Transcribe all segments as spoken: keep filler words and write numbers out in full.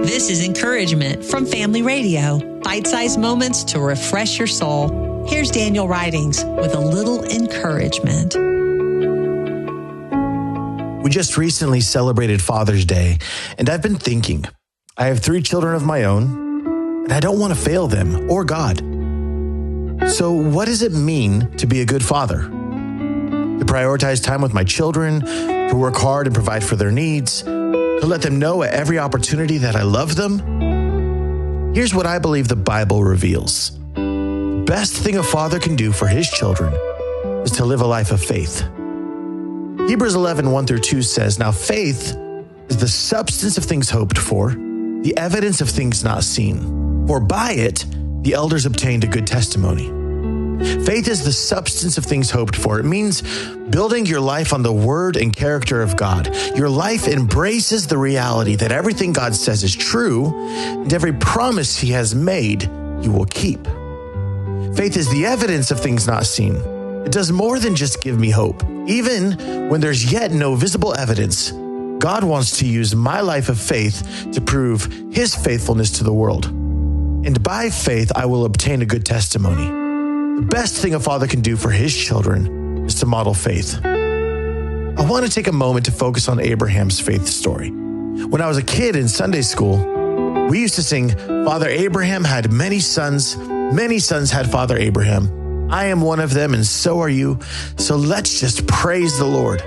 This is Encouragement from Family Radio. Bite-sized moments to refresh your soul. Here's Daniel Ridings with a little encouragement. We just recently celebrated Father's Day, and I've been thinking, I have three children of my own, and I don't want to fail them or God. So what does it mean to be a good father? To prioritize time with my children, to work hard and provide for their needs, to let them know at every opportunity that I love them? Here's what I believe the Bible reveals. The best thing a father can do for his children is to live a life of faith. Hebrews eleven, one through two says, "Now faith is the substance of things hoped for, the evidence of things not seen. For by it, the elders obtained a good testimony." Faith is the substance of things hoped for. It means building your life on the word and character of God. Your life embraces the reality that everything God says is true, and every promise he has made, you will keep. Faith is the evidence of things not seen. It does more than just give me hope. Even when there's yet no visible evidence, God wants to use my life of faith to prove his faithfulness to the world. And by faith, I will obtain a good testimony. The best thing a father can do for his children is to model faith. I want to take a moment to focus on Abraham's faith story. When I was a kid in Sunday school, we used to sing, "Father Abraham had many sons, many sons had Father Abraham. I am one of them, and so are you. So let's just praise the Lord."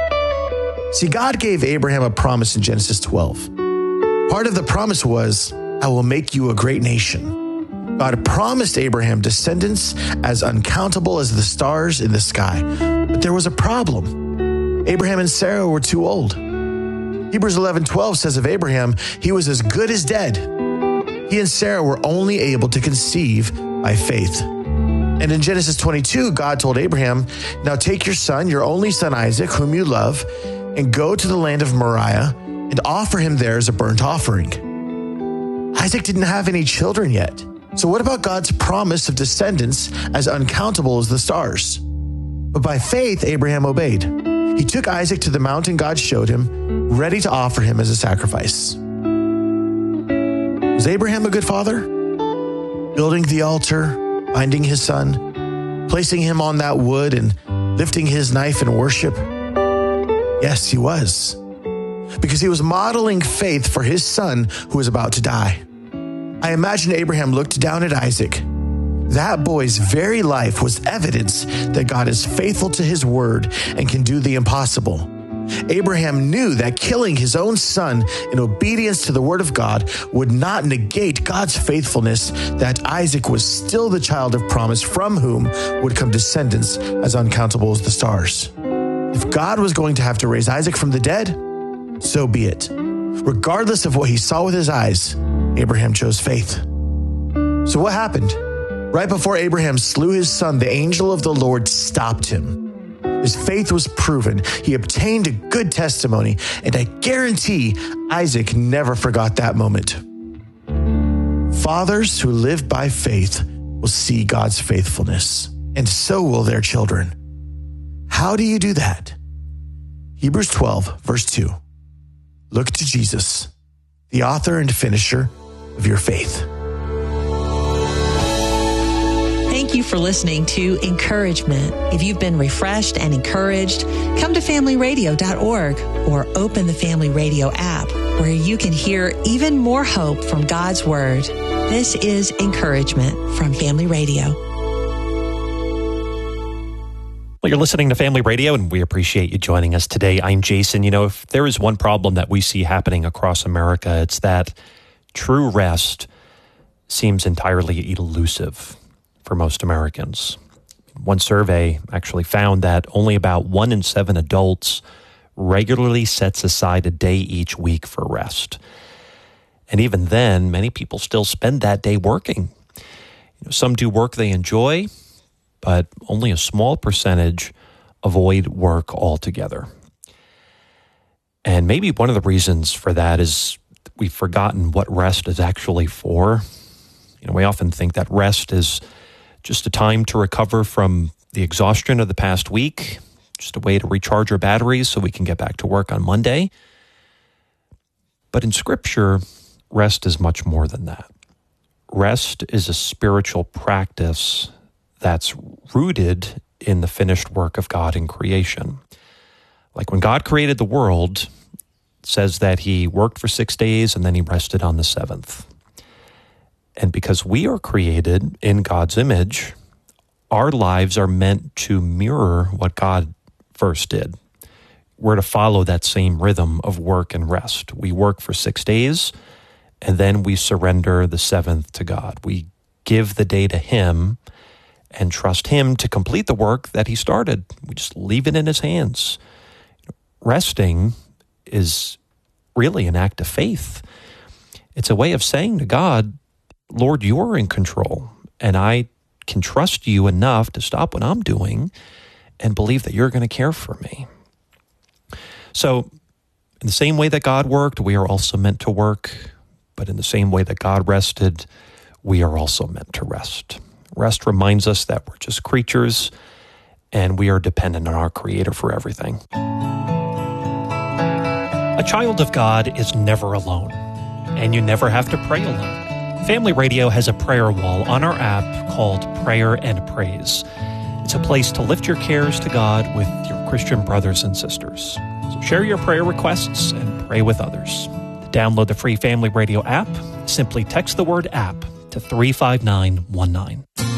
See, God gave Abraham a promise in Genesis twelve. Part of the promise was, "I will make you a great nation." God promised Abraham descendants as uncountable as the stars in the sky. But there was a problem. Abraham and Sarah were too old. Hebrews eleven twelve says of Abraham, he was as good as dead. He and Sarah were only able to conceive by faith. And in Genesis twenty-two, God told Abraham, "Now take your son, your only son Isaac, whom you love, and go to the land of Moriah and offer him there as a burnt offering." Isaac didn't have any children yet. So what about God's promise of descendants as uncountable as the stars? But by faith, Abraham obeyed. He took Isaac to the mountain God showed him, ready to offer him as a sacrifice. Was Abraham a good father? Building the altar, binding his son, placing him on that wood and lifting his knife in worship? Yes, he was. Because he was modeling faith for his son who was about to die. I imagine Abraham looked down at Isaac. That boy's very life was evidence that God is faithful to his word and can do the impossible. Abraham knew that killing his own son in obedience to the word of God would not negate God's faithfulness, that Isaac was still the child of promise from whom would come descendants as uncountable as the stars. If God was going to have to raise Isaac from the dead, so be it. Regardless of what he saw with his eyes, Abraham chose faith. So what happened? Right before Abraham slew his son, the angel of the Lord stopped him. His faith was proven. He obtained a good testimony, and I guarantee Isaac never forgot that moment. Fathers who live by faith will see God's faithfulness, and so will their children. How do you do that? Hebrews twelve, verse two. Look to Jesus, the author and finisher of your faith. Thank you for listening to Encouragement. If you've been refreshed and encouraged, come to family radio dot org or open the Family Radio app where you can hear even more hope from God's Word. This is Encouragement from Family Radio. Well, you're listening to Family Radio, and we appreciate you joining us today. I'm Jason. You know, if there is one problem that we see happening across America, it's that true rest seems entirely elusive for most Americans. One survey actually found that only about one in seven adults regularly sets aside a day each week for rest. And even then, many people still spend that day working. You know, some do work they enjoy, but only a small percentage avoid work altogether. And maybe one of the reasons for that is we've forgotten what rest is actually for. You know, we often think that rest is just a time to recover from the exhaustion of the past week, just a way to recharge our batteries so we can get back to work on Monday. But in Scripture, rest is much more than that. Rest is a spiritual practice that's rooted in the finished work of God in creation. Like when God created the world, it says that he worked for six days and then he rested on the seventh. And because we are created in God's image, our lives are meant to mirror what God first did. We're to follow that same rhythm of work and rest. We work for six days, and then we surrender the seventh to God. We give the day to him and trust him to complete the work that he started. We just leave it in his hands. Resting is really an act of faith. It's a way of saying to God, Lord, you're in control, and I can trust you enough to stop what I'm doing and believe that you're going to care for me. So in the same way that God worked, we are also meant to work. But in the same way that God rested, we are also meant to rest. Rest reminds us that we're just creatures and we are dependent on our Creator for everything. A child of God is never alone, and you never have to pray alone. Family Radio has a prayer wall on our app called Prayer and Praise. It's a place to lift your cares to God with your Christian brothers and sisters. So share your prayer requests and pray with others. To download the free Family Radio app, simply text the word app to three five nine one nine.